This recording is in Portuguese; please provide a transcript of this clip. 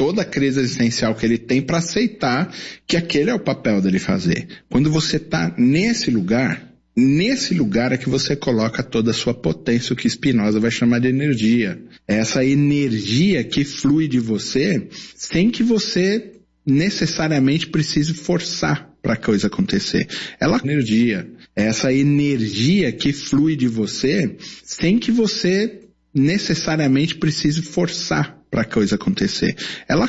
toda a crise existencial que ele tem para aceitar que aquele é o papel dele fazer. Quando você está nesse lugar é que você coloca toda a sua potência, o que Spinoza vai chamar de energia. É essa energia que flui de você sem que você necessariamente precise forçar para a coisa acontecer. Essa energia que flui de você sem que você necessariamente precise forçar para a coisa acontecer. Ela